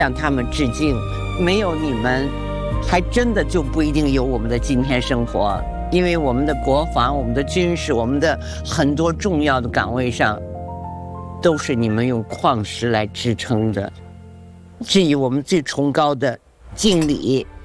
向他们致敬。没有你们，还真的就不一定有我们的今天生活。因为我们的国防、我们的军事、我们的很多重要的岗位上，都是你们用矿石来支撑的。致以我们最崇高的敬礼。